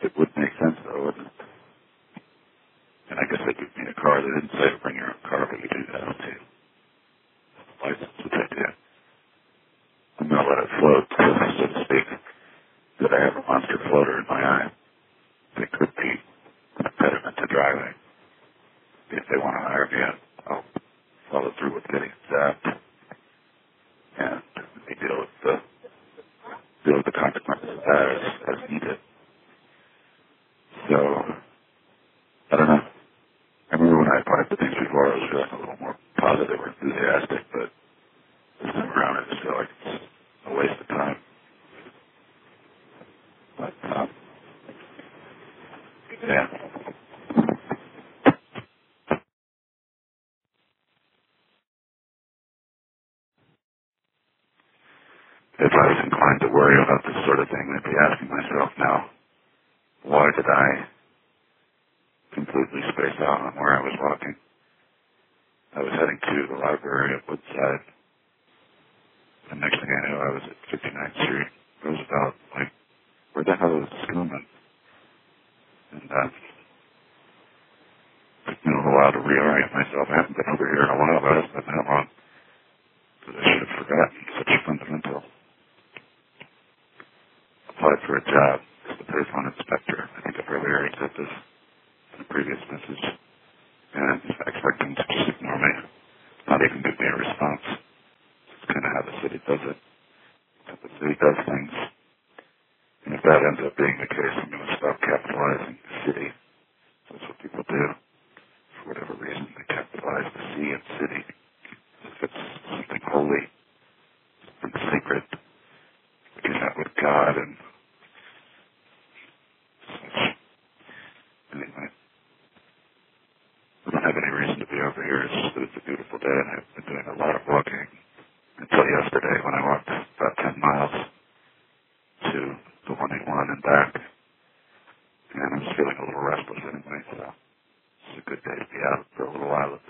It would make sense, though, wouldn't it? And I guess they would need a car. They didn't say bring your own car, but you do that too. License, which I do. I'm going to let it float, so to speak, that I have a monster floater in my eye. It could be an impediment to driving. If they want to hire me, I'll follow through with getting zapped and we deal with the consequences of that as needed. So, I don't know. I remember when I applied for things before, I was feeling a little more positive or enthusiastic, but this time around I just feel like it's a waste of time. But, yeah. If I was inclined to worry about this sort of thing, I'd be asking myself now, why did I completely space out on where I was walking? I was heading to the library at Woodside. The next thing I knew, I was at 59th Street, Roosevelt. Like, where the hell is Schoolman? And took me a little while to reorient myself. I haven't been over here in a while, but it hasn't been that long. Because I should have forgotten such a fundamental. Applied for a job as the payphone inspector. I think I've earlier said this in a previous message. And I expect them to just ignore me. Not even give me a response. It's kind of how the city does it. How the city does things. And if that ends up being the case, I'm going to stop capitalizing the city. That's what people do. For whatever reason, they capitalize the C in city. If it's something holy, something sacred, we can have with God and such. Anyway, I don't have any reason to be over here. It's just that it's a beautiful day, and I've been doing a lot of walking until yesterday when I walked about 10 miles to the 181 and back. And I'm just feeling a little restless anyway, so it's a good day to be out for a little while.